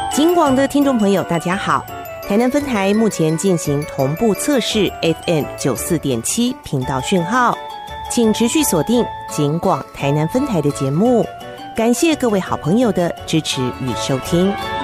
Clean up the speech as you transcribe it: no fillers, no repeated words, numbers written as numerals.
警广的听众朋友大家好，台南分台目前进行同步测试 FM 94.7频道讯号，请持续锁定警广台南分台的节目，感谢各位好朋友的支持与收听。